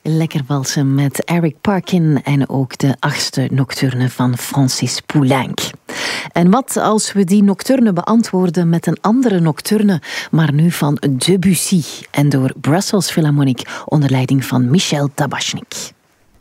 Lekker walsen met Eric Parkin en ook de 8e nocturne van Francis Poulenc. En wat als we die nocturne beantwoorden met een andere nocturne, maar nu van Debussy en door Brussels Philharmonic onder leiding van Michel Tabachnik.